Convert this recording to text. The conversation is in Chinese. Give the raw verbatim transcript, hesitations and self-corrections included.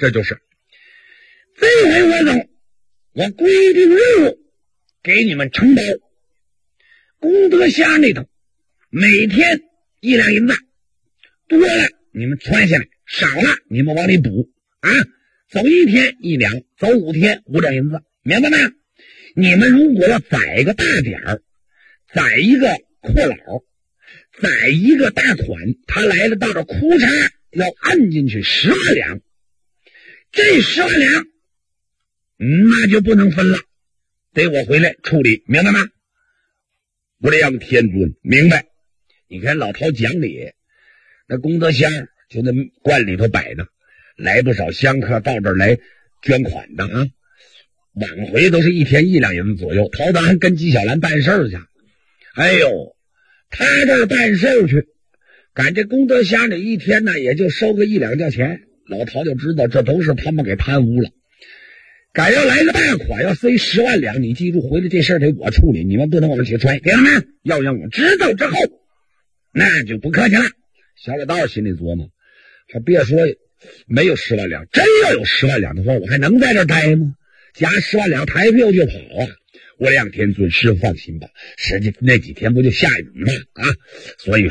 这就是这回我走，我规定任务给你们承包，功德箱里头每天一两银子，多了你们传下来，少了你们往里补啊！走一天一两，走五天五两银子，明白吗？你们如果要宰个大点儿，宰一个阔佬，宰一个大款，他来了到这哭嚓要按进去十万两，这十万两那就不能分了，得我回来处理，明白吗？我这让天尊明白。你看老头讲理，那功德箱就那罐里头摆着，来不少香客到这儿来捐款的啊，往回都是一天一两银子左右。头子还跟纪晓岚办事儿去，哎呦，他这儿办事儿去，赶这功德箱里一天呢也就收个一两吊钱，老头就知道这都是他们给贪污了。赶要来个大款要塞十万两，你记住回来这事儿得我处理，你们不能往起揣，明白吗？要让我知道之后那就不客气了。小老道心里琢磨，还别说没有十万两，真要有十万两的话，我还能在这儿待吗？加十万两抬票就跑啊！我两天尊师傅放心吧，实际那几天不就下雨吗？啊，所以